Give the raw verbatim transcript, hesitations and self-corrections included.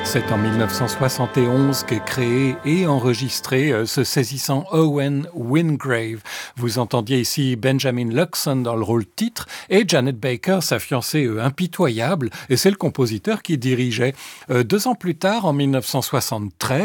C'est en mille neuf cent soixante et onze qu'est créé et enregistré euh, ce saisissant Owen Wingrave. Vous entendiez ici Benjamin Luxon dans le rôle titre et Janet Baker, sa fiancée euh, impitoyable, et c'est le compositeur qui dirigeait. Euh, deux ans plus tard, en mille neuf cent soixante-treize,